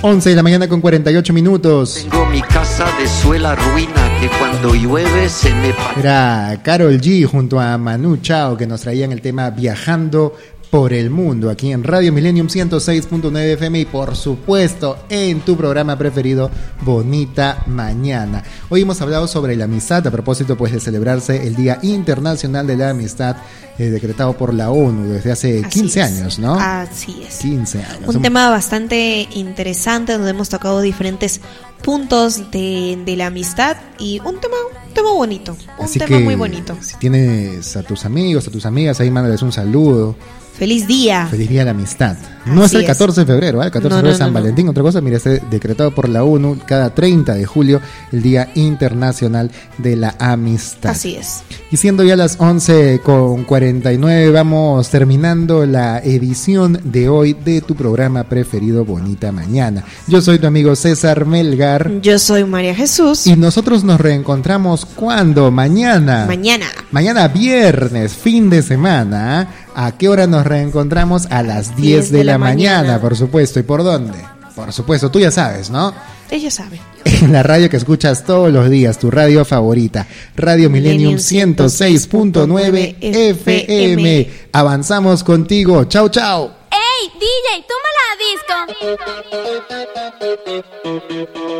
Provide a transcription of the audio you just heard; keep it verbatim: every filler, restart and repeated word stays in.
once de la mañana con cuarenta y ocho minutos. Tengo mi casa de suela ruina que cuando llueve se me... Era Karol G junto a Manu Chao que nos traían el tema Viajando por el Mundo, aquí en Radio Millennium ciento seis punto nueve F M y por supuesto en tu programa preferido, Bonita Mañana. Hoy hemos hablado sobre la amistad, a propósito pues de celebrarse el Día Internacional de la Amistad, eh, decretado por la ONU desde hace Así quince es. años, ¿no? Así es. quince años. Un tema bastante interesante donde hemos tocado diferentes puntos de, de la amistad y un tema, un tema bonito, un Así tema que, muy bonito. Si tienes a tus amigos, a tus amigas, ahí mándales un saludo. Feliz día. Feliz Día de la Amistad. No Así es el es. catorce de febrero, ¿eh? El catorce de No, febrero es no, San no, no. Valentín. Otra cosa, mira, este decretado por la ONU cada treinta de julio, el Día Internacional de la Amistad. Así es. Y siendo ya las once con cuarenta y nueve, vamos terminando la edición de hoy de tu programa preferido, Bonita Mañana. Yo soy tu amigo César Melgar. Yo soy María Jesús. Y nosotros nos reencontramos ¿cuándo? Mañana. Mañana. Mañana viernes, fin de semana. ¿A qué hora nos reencontramos? A las diez de la mañana, por supuesto. ¿Y por dónde? Por supuesto, tú ya sabes, ¿no? Ella sabe. En la radio que escuchas todos los días, tu radio favorita, Radio Millennium ciento seis punto nueve F M. Avanzamos contigo. Chau, chau. ¡Ey, D J, toma la disco!